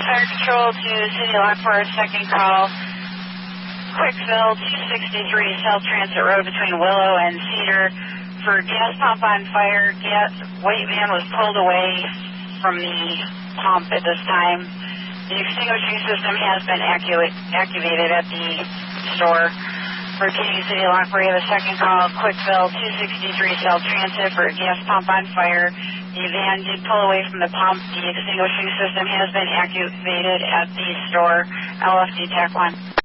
Fire Control to City Lockport, second call. Quickville 263 South Transit Road between Willow and Cedar. For gas pump on fire, white van was pulled away from the pump at this time. The extinguishing system has been activated at the store. Repeating City Lockport, we have a second call. Quickville 263 South Transit for gas pump on fire. The van did pull away from the pump. The extinguishing system has been activated at the store. LFD Tech 1.